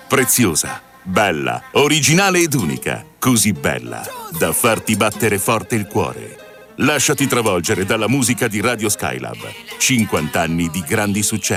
Preziosa, bella, originale ed unica. Così bella da farti battere forte il cuore. Lasciati travolgere dalla musica di Radio Skylab. 50 anni di grandi successi.